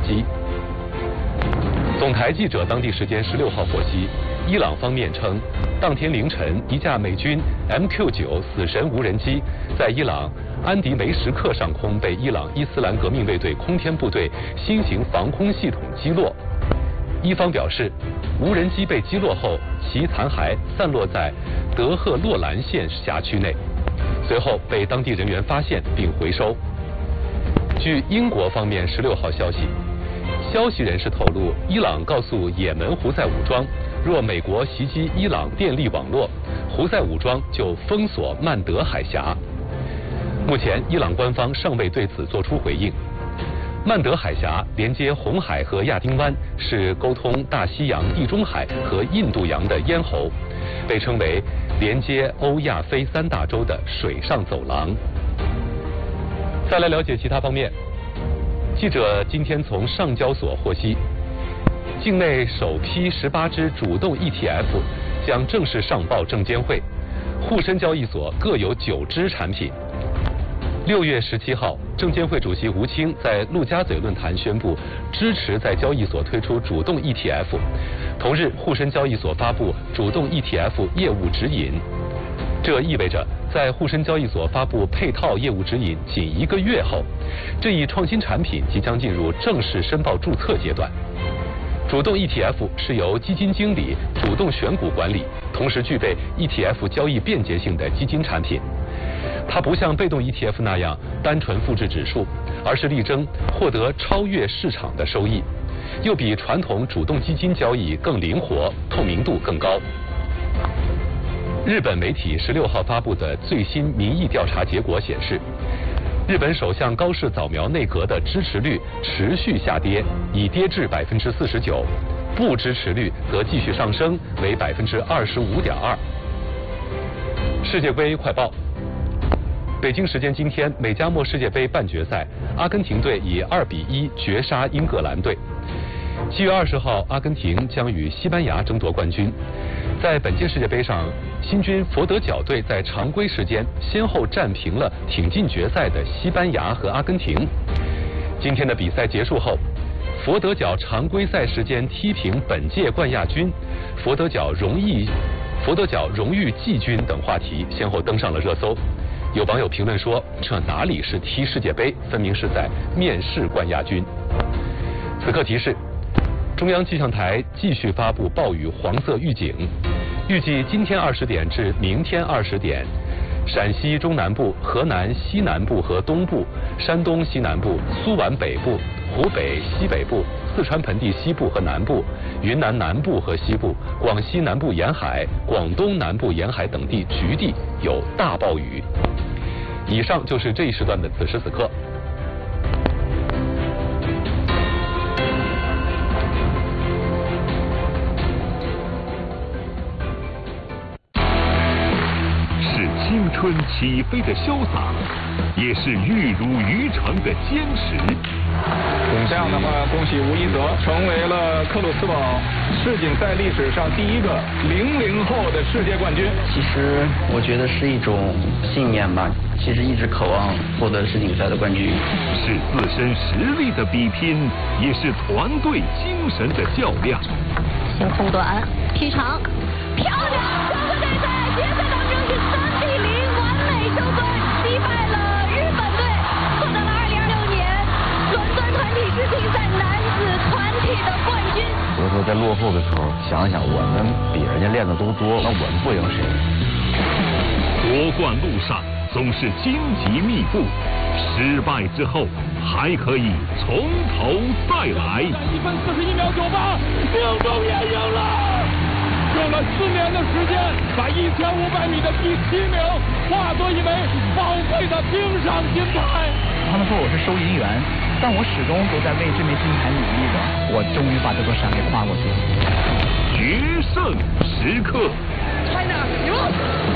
机。总台记者当地时间16号获悉，伊朗方面称，当天凌晨一架美军 MQ-9死神无人机在伊朗安迪梅什克上空被伊朗伊斯兰革命卫队空天部队新型防空系统击落。伊方表示，无人机被击落后，其残骸散落在德赫洛兰县辖区内，随后被当地人员发现并回收。据英国方面16号消息，消息人士透露，伊朗告诉也门胡塞武装，若美国袭击伊朗电力网络，胡塞武装就封锁曼德海峡。目前，伊朗官方尚未对此作出回应。曼德海峡连接红海和亚丁湾，是沟通大西洋、地中海和印度洋的咽喉，被称为连接欧亚非3大洲的水上走廊。再来了解其他方面，记者今天从上交所获悉，境内首批18只主动 ETF 将正式上报证监会，沪深交易所各有9只产品。6月17号，证监会主席吴清在陆家嘴论坛宣布支持在交易所推出主动 ETF。同日，沪深交易所发布主动 ETF 业务指引，这意味着在沪深交易所发布配套业务指引仅1个月后，这一创新产品即将进入正式申报注册阶段。主动 ETF 是由基金经理主动选股管理，同时具备 ETF 交易便捷性的基金产品。它不像被动 ETF 那样单纯复制指数，而是力争获得超越市场的收益，又比传统主动基金交易更灵活，透明度更高。日本媒体16号发布的最新民意调查结果显示，日本首相高市早苗内阁的支持率持续下跌，已跌至49%，不支持率则继续上升为25.2%。世界杯快报。北京时间今天，美加墨世界杯半决赛，阿根廷队以2-1绝杀英格兰队。7月20号，阿根廷将与西班牙争夺冠军。在本届世界杯上，新军佛得角队在常规时间先后战平了挺进决赛的西班牙和阿根廷。今天的比赛结束后，佛得角常规赛时间踢平本届冠亚军，佛得角荣誉季军等话题先后登上了热搜。有网友评论说，这哪里是踢世界杯，分明是在面试冠亚军。此刻提示，中央气象台继续发布暴雨黄色预警，预计今天20点至明天20点，陕西中南部、河南西南部和东部、山东西南部、苏皖北部、湖北西北部、四川盆地西部和南部、云南南部和西部、广西南部沿海、广东南部沿海等地局地有大暴雨。以上就是这一时段的此时此刻。 是青春起飞的潇洒，也是玉如渔场的坚持。 这样的话，恭喜吴一泽成为了克鲁斯堡世锦赛历史上第一个00后的世界冠军。 其实我觉得是一种信念吧，其实一直渴望获得世锦赛的冠军。 是自身实力的比拼，也是团队精神的较量。 先空短，劈长，漂亮！整个比赛决赛当中是3-0完美收官，击败了日本队，获得了2026年伦敦团体世锦赛男子团体的冠军。 有的时候在落后的时候，想想我们比人家练的都多，那我们不赢谁？ 夺冠路上总是荆棘密布，失败之后还可以从头再来。 1分41秒98，命中也赢了。用了4年的时间，把1500米的第7名化作一枚宝贵的冰上金牌。 他们说我是收银员，但我始终都在为这枚金牌努力着。我终于把这座山给跨过去了。 决胜时刻。 China，